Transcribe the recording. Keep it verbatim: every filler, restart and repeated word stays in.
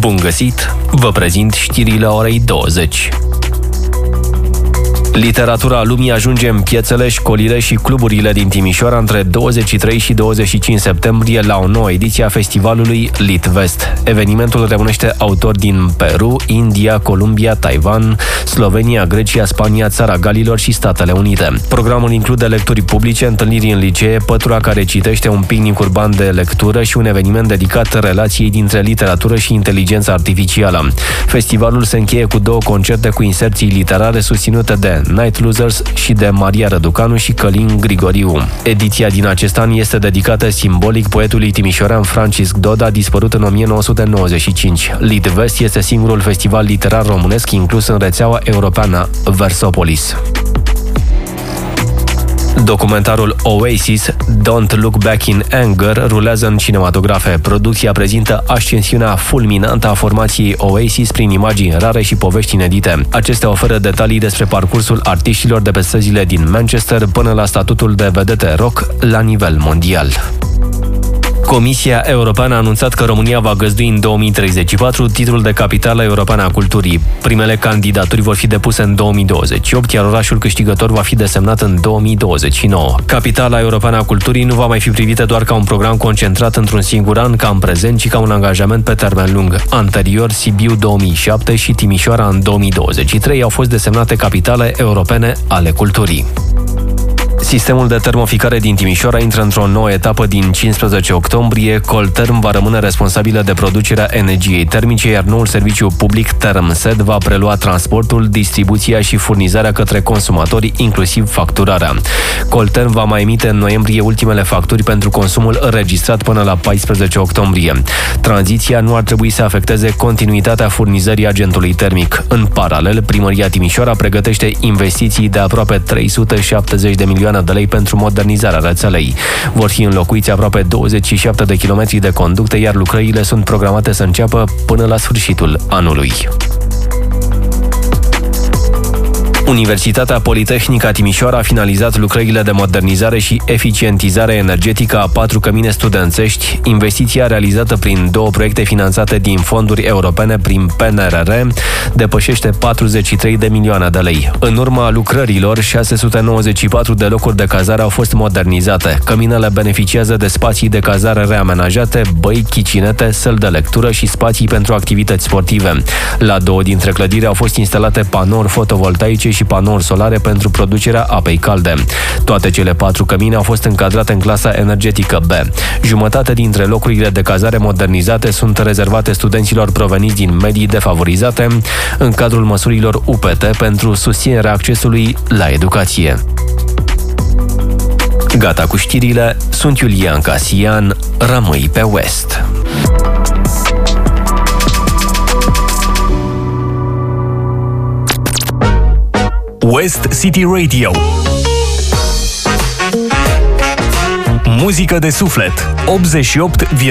Bun găsit! Vă prezint știrile orei douăzeci. Literatura lumii ajunge în piețele, școlile și cluburile din Timișoara între douăzeci și trei și douăzeci și cinci septembrie la o nouă ediție a festivalului Litvest. Evenimentul reunește autori din Peru, India, Columbia, Taiwan, Slovenia, Grecia, Spania, Țara Galilor și Statele Unite. Programul include lecturi publice, întâlniri în licee, pătura care citește, un picnic urban de lectură și un eveniment dedicat relației dintre literatură și inteligența artificială. Festivalul se încheie cu două concerte cu inserții literare susținute de Night Losers și de Maria Răducanu și Călin Grigoriu. Ediția din acest an este dedicată simbolic poetului timișorean Francisc Doda, dispărut în o mie nouă sute nouăzeci și cinci. Litvest este singurul festival literar românesc inclus în rețeaua europeană Versopolis. Documentarul Oasis, Don't Look Back in Anger, rulează în cinematografe. Producția prezintă ascensiunea fulminantă a formației Oasis prin imagini rare și povești inedite. Acestea oferă detalii despre parcursul artiștilor de pe străzile din Manchester până la statutul de vedete rock la nivel mondial. Comisia Europeană a anunțat că România va găzdui în două mii treizeci și patru titlul de capitală europeană a culturii. Primele candidaturi vor fi depuse în două mii douăzeci și opt, iar orașul câștigător va fi desemnat în două mii douăzeci și nouă. Capitala europeană a culturii nu va mai fi privită doar ca un program concentrat într-un singur an, ca în prezent, ci ca un angajament pe termen lung. Anterior, Sibiu două mii șapte și Timișoara în două mii douăzeci și trei au fost desemnate capitale europene ale culturii. Sistemul de termoficare din Timișoara intră într-o nouă etapă din cincisprezece octombrie. Colterm va rămâne responsabilă de producerea energiei termice, iar noul serviciu public Termsed va prelua transportul, distribuția și furnizarea către consumatori, inclusiv facturarea. Colterm va mai emite în noiembrie ultimele facturi pentru consumul înregistrat până la paisprezece octombrie. Tranziția nu ar trebui să afecteze continuitatea furnizării agentului termic. În paralel, Primăria Timișoara pregătește investiții de aproape trei sute șaptezeci de milioane de lei pentru modernizarea rețelei. Vor fi înlocuiți aproape douăzeci și șapte de kilometri de conducte, iar lucrările sunt programate să înceapă până la sfârșitul anului. Universitatea Politehnică a Timișoara a finalizat lucrările de modernizare și eficientizare energetică a patru cămine studențești, investiția realizată prin două proiecte finanțate din fonduri europene prin P N R R depășește patruzeci și trei de milioane de lei. În urma lucrărilor, șase sute nouăzeci și patru de locuri de cazare au fost modernizate. Căminele beneficiază de spații de cazare reamenajate, băi, chicinete, săli de lectură și spații pentru activități sportive. La două dintre clădiri au fost instalate panouri fotovoltaice și panouri solare pentru producerea apei calde. Toate cele patru cămine au fost încadrate în clasa energetică B. Jumătate dintre locurile de cazare modernizate sunt rezervate studenților proveniți din medii defavorizate în cadrul măsurilor U P T pentru susținerea accesului la educație. Gata cu știrile, sunt Iulian Casian, rămâi pe West. West City Radio. Muzică de suflet optzeci și opt